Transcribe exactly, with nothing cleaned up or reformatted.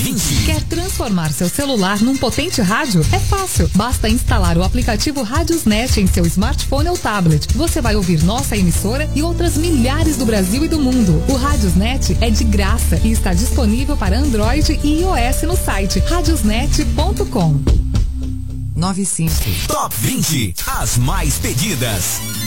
vinte. Quer transformar seu celular num potente rádio? É fácil. Basta instalar o aplicativo Radiosnet em seu smartphone ou tablet. Você vai ouvir nossa emissora e outras milhares do Brasil e do mundo. O Radiosnet é de graça e está disponível para Android e iOS no site radiosnet ponto com. noventa e cinco. Top vinte, as mais pedidas.